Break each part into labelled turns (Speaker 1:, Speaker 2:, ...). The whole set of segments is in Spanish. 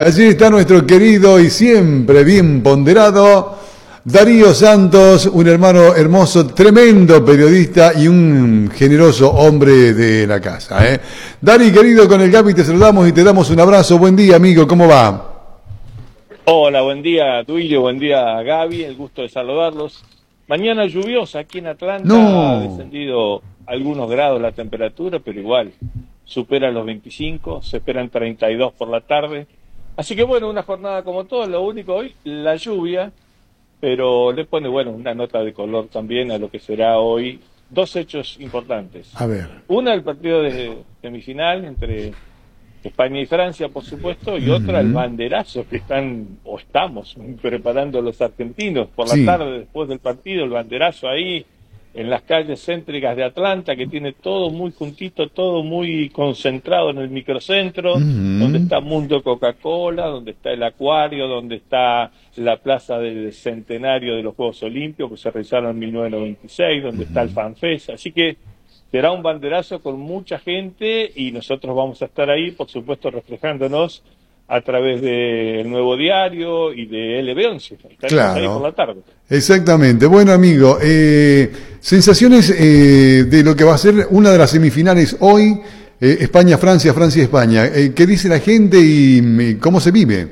Speaker 1: Allí está nuestro querido y siempre bien ponderado Darío Santos, un hermano hermoso, tremendo periodista y un generoso hombre de la casa. Dari, querido, con el Gaby te saludamos y te damos un abrazo. Buen día, amigo, ¿cómo va?
Speaker 2: Hola, buen día, Duilio, buen día, Gaby, el gusto de saludarlos. Mañana lluviosa aquí en Atlanta, ha descendido algunos grados la temperatura, pero igual supera los 25, se esperan 32 por la tarde. Así que bueno, una jornada como todo, lo único hoy, la lluvia, pero le pone, bueno, una nota de color también a lo que será hoy. Dos hechos importantes.
Speaker 1: A ver.
Speaker 2: Una, el partido de semifinal entre España y Francia, por supuesto, y otra, el banderazo que estamos preparando los argentinos por la tarde después del partido, el banderazo ahí en las calles céntricas de Atlanta, que tiene todo muy juntito, todo muy concentrado en el microcentro, donde está Mundo Coca-Cola, donde está el acuario, donde está la plaza del centenario de los Juegos Olímpicos, que se realizaron en 1996, donde está el FanFest, así que será un banderazo con mucha gente y nosotros vamos a estar ahí, por supuesto, reflejándonos a través del Nuevo Diario y de LB11. Estaremos ahí por la tarde.
Speaker 1: Exactamente. Bueno, amigo, sensaciones de lo que va a ser una de las semifinales hoy, España-Francia, Francia-España. ¿Qué dice la gente y cómo se vive?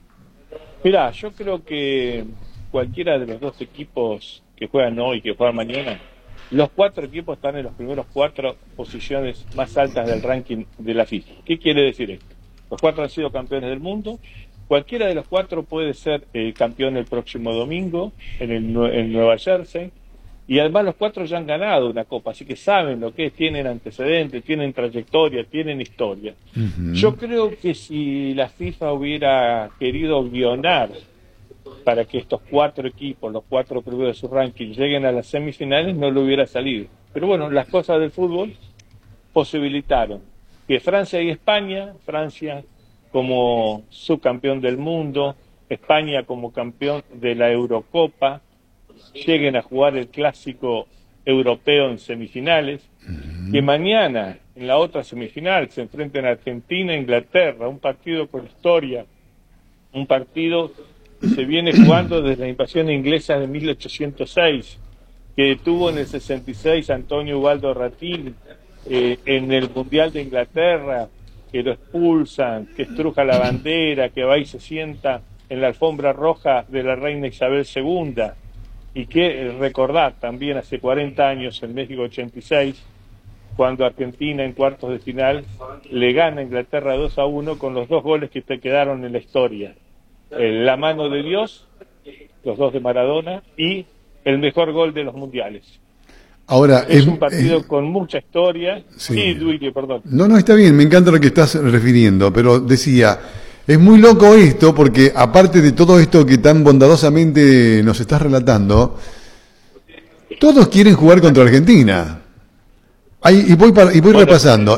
Speaker 2: Mirá, yo creo que cualquiera de los dos equipos que juegan hoy y que juegan mañana, los cuatro equipos están en los primeros cuatro posiciones más altas del ranking de la FIFA. ¿Qué quiere decir esto? Los cuatro han sido campeones del mundo. Cualquiera de los cuatro puede ser campeón el próximo domingo en Nueva Jersey. Y además los cuatro ya han ganado una copa, así que saben lo que es, tienen antecedentes, tienen trayectoria, tienen historia. Yo creo que si la FIFA hubiera querido guionar para que estos cuatro equipos, los cuatro primeros de su ranking, lleguen a las semifinales, no lo hubiera salido. Pero bueno, las cosas del fútbol posibilitaron que Francia y España, Francia como subcampeón del mundo, España como campeón de la Eurocopa, lleguen a jugar el clásico europeo en semifinales, que mañana en la otra semifinal se enfrenten a Argentina e Inglaterra, un partido con historia, un partido que se viene jugando desde la invasión inglesa de 1806, que tuvo en el 66 Antonio Ubaldo Ratín, en el Mundial de Inglaterra, que lo expulsan, que estruja la bandera, que va y se sienta en la alfombra roja de la reina Isabel II, y que recordar también hace 40 años, en México 86, cuando Argentina en cuartos de final le gana a Inglaterra 2-1 con los dos goles que te quedaron en la historia. La mano de Dios, los dos de Maradona, y el mejor gol de los mundiales.
Speaker 1: Ahora,
Speaker 2: es un partido con mucha historia. Sí, Duilio, perdón.
Speaker 1: No, está bien, me encanta lo que estás refiriendo, pero decía, es muy loco esto, porque aparte de todo esto que tan bondadosamente nos estás relatando, todos quieren jugar contra Argentina. Y voy repasando,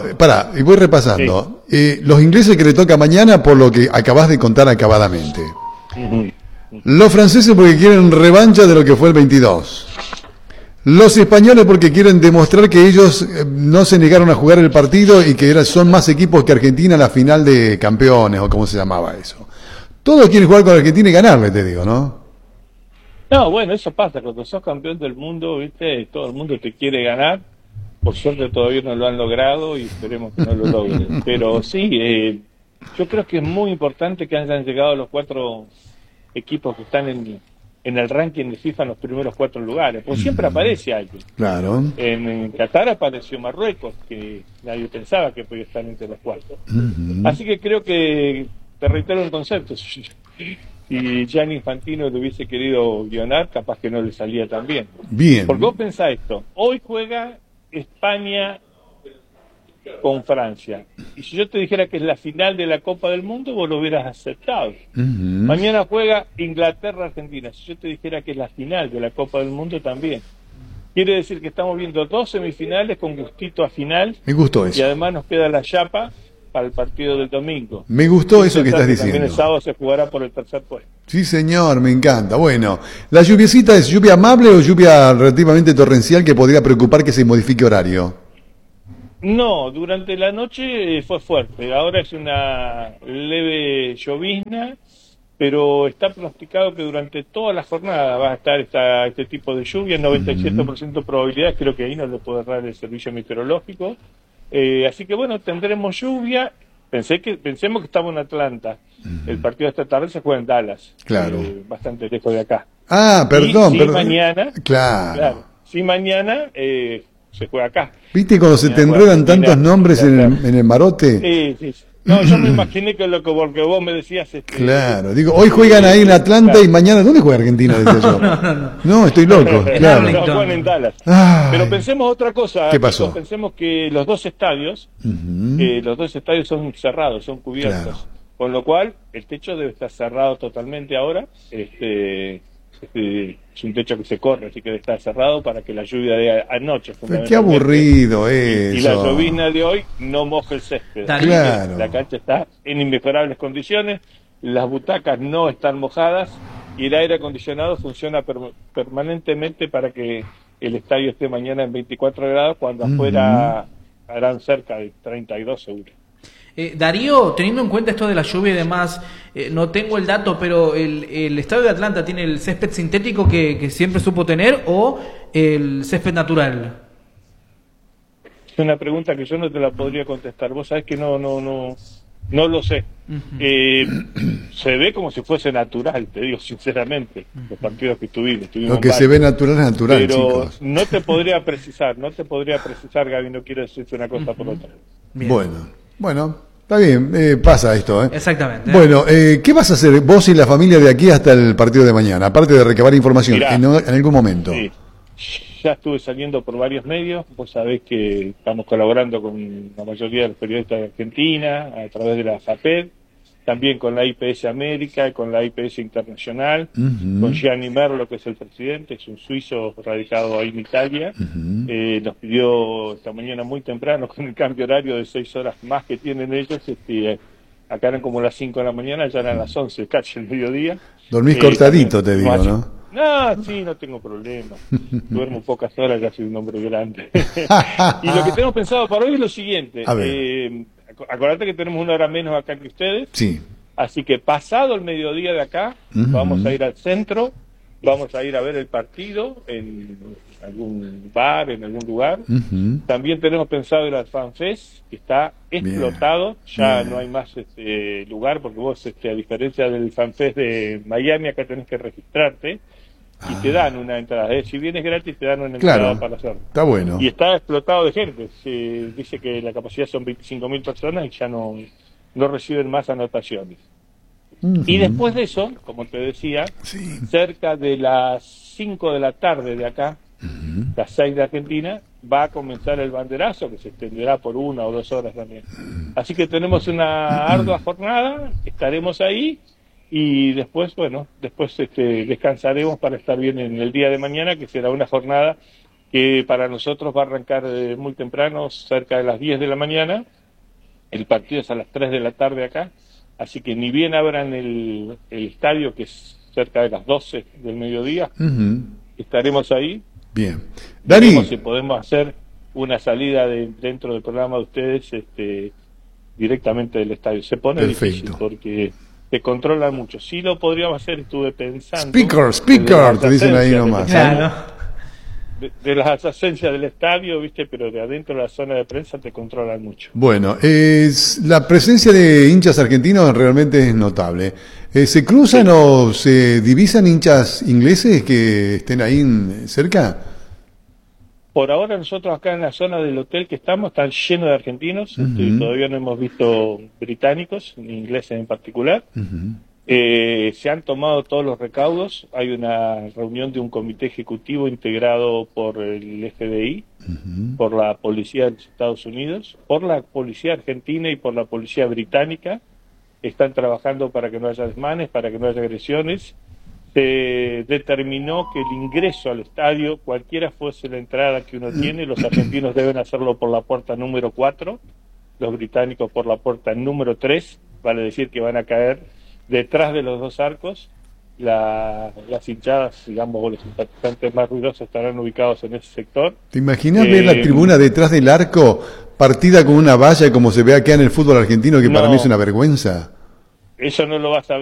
Speaker 1: los ingleses que le toca mañana por lo que acabas de contar acabadamente. Los franceses porque quieren revancha de lo que fue el 22. Los españoles porque quieren demostrar que ellos no se negaron a jugar el partido y que son más equipos que Argentina en la final de campeones, o como se llamaba eso. Todos quieren jugar con Argentina y ganarle, te digo, ¿no?
Speaker 2: No, bueno, eso pasa. Cuando sos campeón del mundo, viste, todo el mundo te quiere ganar. Por suerte todavía no lo han logrado y esperemos que no lo logren. Pero sí, yo creo que es muy importante que hayan llegado los cuatro equipos que están en el ranking de FIFA en los primeros cuatro lugares, porque siempre aparece alguien.
Speaker 1: Claro.
Speaker 2: En Qatar apareció Marruecos, que nadie pensaba que podía estar entre los cuatro. Así que creo que, te reitero un concepto, si Gianni Infantino lo hubiese querido guionar, capaz que no le salía tan bien.
Speaker 1: Bien.
Speaker 2: Porque vos pensás esto, hoy juega España con Francia. Y si yo te dijera que es la final de la Copa del Mundo, vos lo hubieras aceptado. Mañana juega Inglaterra-Argentina. Si yo te dijera que es la final de la Copa del Mundo, también. Quiere decir que estamos viendo dos semifinales con gustito a final.
Speaker 1: Me gustó eso.
Speaker 2: Y además nos queda la chapa para el partido del domingo.
Speaker 1: Me gustó eso que estás diciendo.
Speaker 2: También el sábado se jugará por el tercer puesto.
Speaker 1: Sí, señor, me encanta. Bueno, ¿la lluviecita es lluvia amable o lluvia relativamente torrencial que podría preocupar que se modifique horario?
Speaker 2: No, durante la noche fue fuerte, ahora es una leve llovizna, pero está pronosticado que durante toda la jornada va a estar este tipo de lluvia, 97% de probabilidad, creo que ahí nos lo puede dar el servicio meteorológico. Así que bueno, tendremos lluvia. Pensemos que estamos en Atlanta. El partido de esta tarde se juega en Dallas,
Speaker 1: claro,
Speaker 2: bastante lejos de acá.
Speaker 1: Ah, perdón, perdón.
Speaker 2: Mañana,
Speaker 1: claro.
Speaker 2: Si mañana se juega acá.
Speaker 1: ¿Viste cuando se te enredan tantos nombres en el marote?
Speaker 2: Sí. No, yo me imaginé que porque vos me decías...
Speaker 1: claro, digo, hoy juegan ahí en Atlanta y mañana, ¿dónde juega Argentina? Decía yo. No, estoy loco, claro.
Speaker 2: No, juegan en Dallas.
Speaker 1: Ay.
Speaker 2: Pero pensemos otra cosa.
Speaker 1: ¿Qué pasó?
Speaker 2: Pensemos que los dos estadios, son cerrados, son cubiertos. Claro. Con lo cual, el techo debe estar cerrado totalmente ahora. Es un techo que se corre, así que debe estar cerrado para que la lluvia de anoche...
Speaker 1: Qué aburrido eso.
Speaker 2: Y la llovizna de hoy no moja el césped.
Speaker 1: Claro.
Speaker 2: La cancha está en inmejorables condiciones, las butacas no están mojadas y el aire acondicionado funciona permanentemente para que el estadio esté mañana en 24 grados, cuando afuera harán cerca de 32 seguro.
Speaker 3: Darío, teniendo en cuenta esto de la lluvia y demás, no tengo el dato, pero ¿el estadio de Atlanta tiene el césped sintético que siempre supo tener o el césped natural?
Speaker 2: Es una pregunta que yo no te la podría contestar. Vos sabés que no lo sé. Se ve como si fuese natural, te digo sinceramente, los partidos que tuvimos
Speaker 1: lo que se ve natural es natural,
Speaker 2: pero
Speaker 1: chicos.
Speaker 2: no te podría precisar, Gaby, no quiero decirte una cosa por otra.
Speaker 1: Bien. Bueno, está bien, pasa esto,
Speaker 3: Exactamente.
Speaker 1: Bueno, ¿qué vas a hacer vos y la familia de aquí hasta el partido de mañana? Aparte de recabar información, mirá, en algún momento.
Speaker 2: Sí, ya estuve saliendo por varios medios. Vos sabés que estamos colaborando con la mayoría de los periodistas de Argentina a través de la FAPED, también con la IPS América y con la IPS Internacional, con Gianni Merlo, que es el presidente, es un suizo radicado ahí en Italia. Nos pidió esta mañana muy temprano, con el cambio horario de 6 horas más que tienen ellos, acá eran como las 5 de la mañana, ya eran las 11, casi el mediodía.
Speaker 1: Dormís cortadito, te digo, ¿no?
Speaker 2: No, sí, no tengo problema. Duermo pocas horas, ya soy un hombre grande. Y lo que tenemos pensado para hoy es lo siguiente. Acordate que tenemos una hora menos acá que ustedes.
Speaker 1: Sí.
Speaker 2: Así que pasado el mediodía de acá, vamos a ir al centro, vamos a ir a ver el partido en algún bar, en algún lugar. También tenemos pensado ir al FanFest, que está explotado. Ya no hay más lugar, porque vos, a diferencia del FanFest de Miami, acá tenés que registrarte. Y te dan una entrada, si vienes gratis te dan una entrada para hacerlo.
Speaker 1: Está bueno.
Speaker 2: Y está explotado de gente, dice que la capacidad son 25.000 personas y ya no reciben más anotaciones. Y después de eso, como te decía, cerca de las 5 de la tarde de acá, las 6 de Argentina, va a comenzar el banderazo, que se extenderá por 1 o 2 horas también. Así que tenemos una ardua jornada, estaremos ahí. Y después, descansaremos para estar bien en el día de mañana, que será una jornada que para nosotros va a arrancar muy temprano, cerca de las 10 de la mañana. El partido es a las 3 de la tarde acá, así que ni bien abran el estadio, que es cerca de las 12 del mediodía, estaremos ahí.
Speaker 1: Bien. Dani,
Speaker 2: veremos si podemos hacer una salida dentro del programa de ustedes directamente del estadio. Se pone difícil porque... te controlan mucho. Sí lo podríamos hacer, estuve pensando...
Speaker 1: Speaker, te dicen ahí nomás.
Speaker 3: Claro.
Speaker 2: De las ausencias del estadio, ¿viste? Pero de adentro de la zona de prensa te controlan mucho.
Speaker 1: Bueno, la presencia de hinchas argentinos realmente es notable. ¿Se cruzan o se divisan hinchas ingleses que estén ahí cerca?
Speaker 2: Por ahora nosotros acá en la zona del hotel que estamos están llenos de argentinos, todavía no hemos visto británicos, ni ingleses en particular. Se han tomado todos los recaudos, hay una reunión de un comité ejecutivo integrado por el FBI, por la policía de los Estados Unidos, por la policía argentina y por la policía británica. Están trabajando para que no haya desmanes, para que no haya agresiones. Se determinó que el ingreso al estadio, cualquiera fuese la entrada que uno tiene, los argentinos deben hacerlo por la puerta número 4, los británicos por la puerta número 3, vale decir que van a caer detrás de los dos arcos, las hinchadas, digamos, o los simpatizantes más ruidosos estarán ubicados en ese sector.
Speaker 1: ¿Te imaginas ver la tribuna detrás del arco partida con una valla como se ve acá en el fútbol argentino, que para mí es una vergüenza?
Speaker 2: Eso no lo vas a ver.